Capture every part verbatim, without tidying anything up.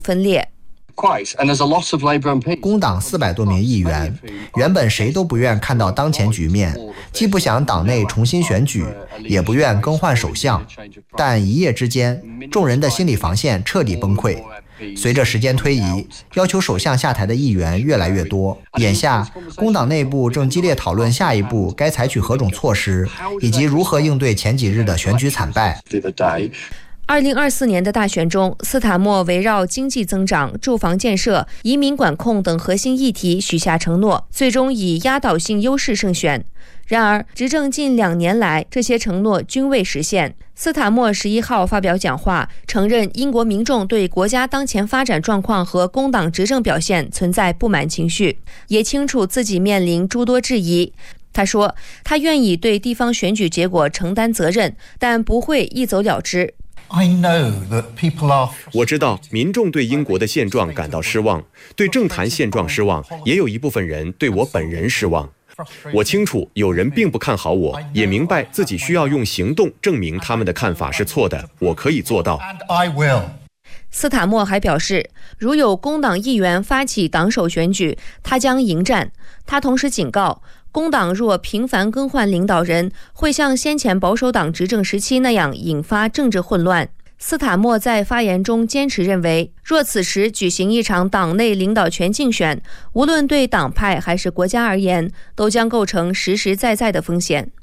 分裂。 工党四百多名议员，原本谁都不愿看到当前局面，既不想党内重新选举，也不愿更换首相。但一夜之间，众人的心理防线彻底崩溃。随着时间推移，要求首相下台的议员越来越多。眼下，工党内部正激烈讨论下一步该采取何种措施，以及如何应对前几日的选举惨败。 二零二四年的大选中，斯塔默围绕经济增长、住房建设、移民管控等核心议题许下承诺，最终以压倒性优势胜选。然而，执政近两年来，这些承诺均未实现。斯塔默十一号发表讲话，承认英国民众对国家当前发展状况和工党执政表现存在不满情绪，也清楚自己面临诸多质疑。他说，他愿意对地方选举结果承担责任，但不会一走了之。 我知道民众对英国的现状感到失望，对政坛现状失望，也有一部分人对我本人失望。我清楚有人并不看好我，也明白自己需要用行动证明他们的看法是错的，我可以做到。 斯塔默还表示，如有工党议员发起党首选举，他将迎战。他同时警告，工党若频繁更换领导人，会像先前保守党执政时期那样引发政治混乱。斯塔默在发言中坚持认为，若此时举行一场党内领导权竞选，无论对党派还是国家而言，都将构成实实在在的风险。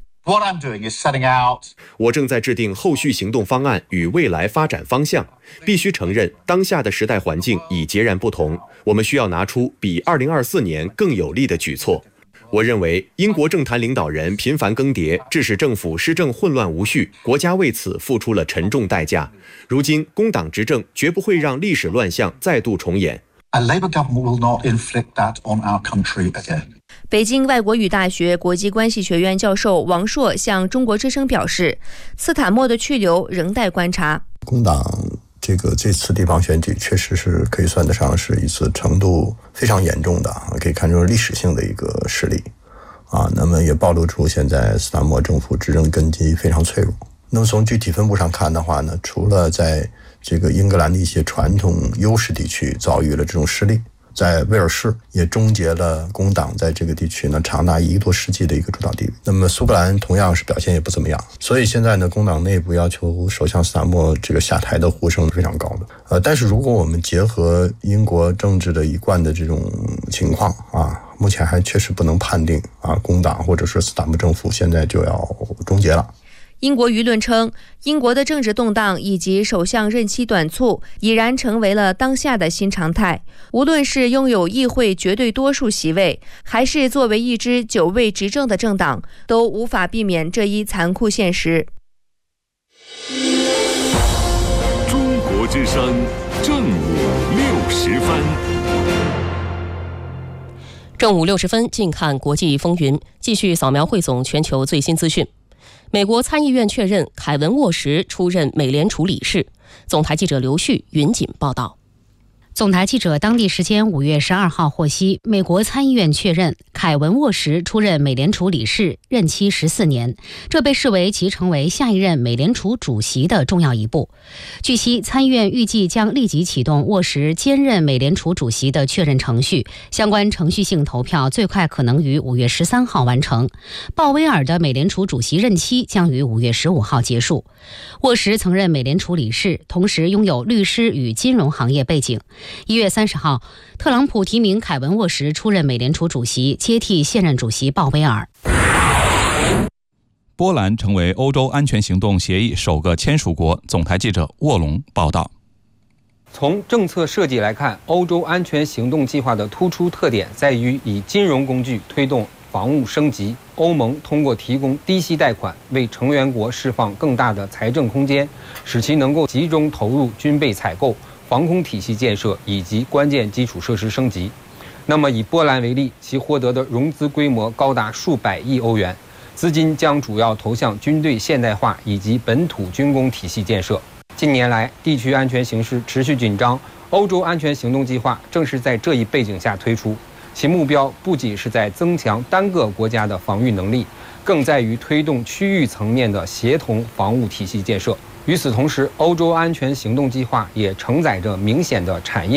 我正在制定后续行动方案与未来发展方向。必须承认，当下的时代环境已截然不同，我们需要拿出比二零二四年更有力的举措。我认为，英国政坛领导人频繁更迭，致使政府施政混乱无序，国家为此付出了沉重代价。如今，工党执政绝不会让历史乱象再度重演。 北京外国语大学国际关系学院教授王硕向中国之声表示，斯塔默的去留仍待观察。 工党这个这次地方选举确实是可以算得上是一次程度非常严重的，可以看出历史性的一个失利啊。那么也暴露出现在斯塔默政府执政根基非常脆弱。那么从具体分布上看的话呢，除了在这个英格兰的一些传统优势地区遭遇了这种失利，在威尔士也终结了工党在这个地区呢长达一个多世纪的一个主导地位。那么苏格兰同样是表现也不怎么样，所以现在呢，工党内部要求首相斯塔默这个下台的呼声是非常高的。呃，但是如果我们结合英国政治的一贯的这种情况啊，目前还确实不能判定啊，工党或者说斯塔默政府现在就要终结了。 英国舆论称，英国的政治动荡以及首相任期短促已然成为了当下的新常态。无论是拥有议会绝对多数席位，还是作为一支久未执政的政党，都无法避免这一残酷现实。 中国之声正午六十分。 正午六十分，近看国际风云，继续扫描汇总全球最新资讯。美国参议院确认凯文·沃什出任美联储理事。总台记者刘旭云锦报道。 总台记者当地时间五月十二号获悉，美国参议院确认凯文·沃什出任美联储理事，任期十四年，这被视为其成为下一任美联储主席的重要一步。据悉，参议院预计将立即启动沃什兼任美联储主席的确认程序，相关程序性投票最快可能于五月十三号完成。鲍威尔的美联储主席任期将于五月十五号结束。沃什曾任美联储理事，同时拥有律师与金融行业背景。一月三十号，特朗普提名凯文·沃什出任美联储主席，接替现任主席鲍威尔。 波兰成为欧洲安全行动协议首个签署国。总台记者卧龙报道。 从政策设计来看，欧洲安全行动计划的突出特点在于以金融工具推动防务升级。欧盟通过提供低息贷款，为成员国释放更大的财政空间，使其能够集中投入军备采购、防空体系建设以及关键基础设施升级。那么以波兰为例，其获得的融资规模高达数百亿欧元，资金将主要投向军队现代化以及本土军工体系建设。近年来，地区安全形势持续紧张，欧洲安全行动计划正是在这一背景下推出。其目标不仅是在增强单个国家的防御能力，更在于推动区域层面的协同防务体系建设。 与此同时，欧洲安全行动计划也承载着明显的产业